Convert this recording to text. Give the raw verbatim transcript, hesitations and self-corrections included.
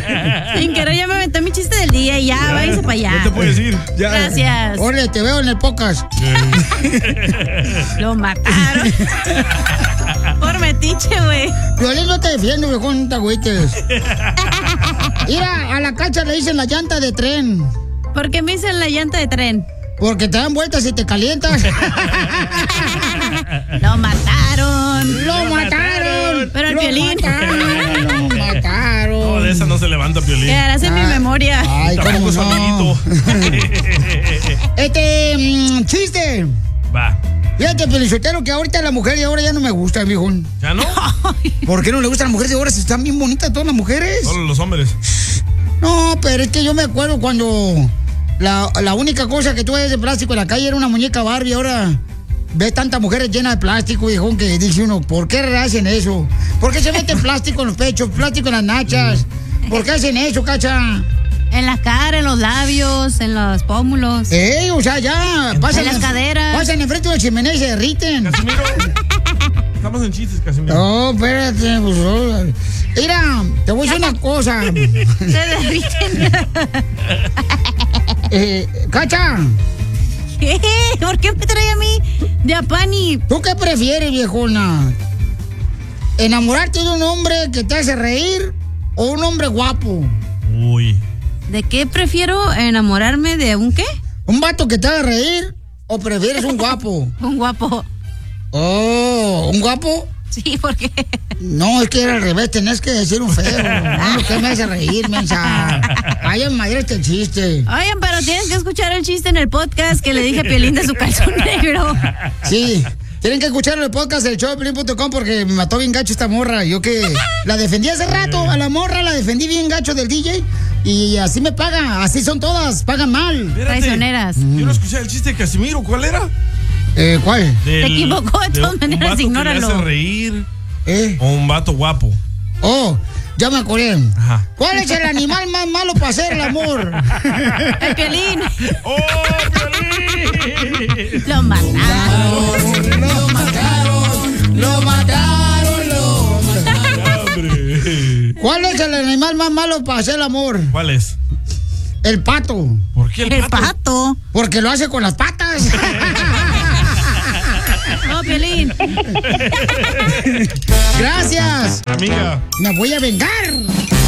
Sin querer ya me aventé mi chiste del día y ya, ya. váyase para allá. No te puedes ir. Ya. Gracias. Órale, te veo en el podcast. Lo mataron. Por metiche, güey. Piolín, no te defiendo, viejón, no te agüites. Mira, a la Cacha le dicen la llanta de tren. ¿Por qué me dicen la llanta de tren? Porque te dan vueltas y te calientas. Lo mataron. Lo mataron. Pero el lo Piolín. Mataron, lo mataron. No, de esa no se levanta, Piolín. Quedarás en ah, mi memoria. Ay, cómo no. amiguito. Este, mmm, chiste. Va. Fíjate, Pelizotero, que ahorita la mujer de ahora ya no me gusta, viejo. ¿Ya no? ¿Por qué no le gustan las mujeres de ahora si están bien bonitas todas las mujeres? Solo los hombres. No, pero es que yo me acuerdo cuando la, la única cosa que tú ves de plástico en la calle era una muñeca Barbie. Ahora ves tantas mujeres llenas de plástico, viejo, que dice uno, ¿por qué hacen eso? ¿Por qué se meten plástico en los pechos, plástico en las nachas? ¿Por qué hacen eso, Cacha? En la cara, en los labios, en los pómulos. ¡Ey! O sea, ya. Pasan en las caderas. Pasan enfrente de la chimenea y se derriten. Casimiro. Estamos en chistes, Casimiro. No, espérate. Pues, oh. Mira, te voy a decir una cosa. Se derriten. eh, Cacha. ¿Qué? ¿Por qué me trae a mí de Apani? ¿Tú qué prefieres, viejona? ¿Enamorarte de un hombre que te hace reír o un hombre guapo? Uy. ¿De qué prefiero enamorarme de un qué? ¿Un vato que te haga reír o prefieres un guapo? Un guapo. Oh, ¿un guapo? Sí, ¿por qué? No, es que era al revés, tenés que decir un feo. No, que me hace reír, mensa. Vayan, madre, este chiste. Oigan, pero tienes que escuchar el chiste en el podcast que le dije a Piolín de su calzón negro. Sí. Tienen que escuchar el podcast del show de Piolín punto com porque me mató bien gacho esta morra. Yo que la defendí hace rato, a la morra la defendí bien gacho del D J. Y así me pagan, así son todas, pagan mal. Espérate. Traicioneras. Yo no escuché el chiste de Casimiro, ¿cuál era? Eh, ¿cuál? Del, Te equivocó, de todas de maneras, un vato ignóralo. Que le hace reír. ¿Eh? O un vato guapo. Oh, ya me acordé. Ajá. ¿Cuál es el animal más malo para hacer el amor? El Piolín. ¡Oh, Piolín! Lo mataron. Lo mataron, lo mataron, lo mataron. ¿Cuál es el animal más malo para hacer el amor? ¿Cuál es? El pato. ¿Por qué el, El pato? pato. Porque lo hace con las patas. No, Piolín. Gracias. Amiga. Me voy a vengar.